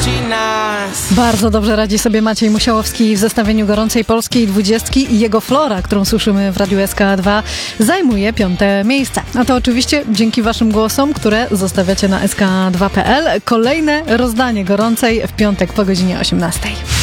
Bardzo dobrze radzi sobie Maciej Musiałowski w zestawieniu Gorącej Polskiej 20 i jego Flora, którą słyszymy w Radiu SK2, zajmuje 5. miejsce. A to oczywiście dzięki waszym głosom, które zostawiacie na sk2.pl. Kolejne rozdanie Gorącej w piątek po godzinie 18.